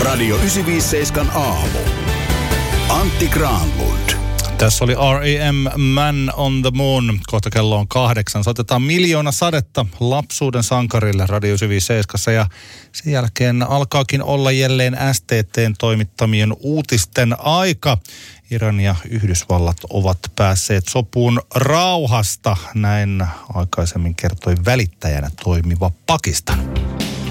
Radio 957 aamu. Antti Granlund. Tässä oli R.E.M. Man on the Moon. Kohta kello on 8. Soitetaan Miljoona sadetta lapsuuden sankarille Radio 957. Ja sen jälkeen alkaakin olla jälleen STT:n toimittamien uutisten aika. Iran ja Yhdysvallat ovat päässeet sopuun rauhasta. Näin aikaisemmin kertoi välittäjänä toimiva Pakistan.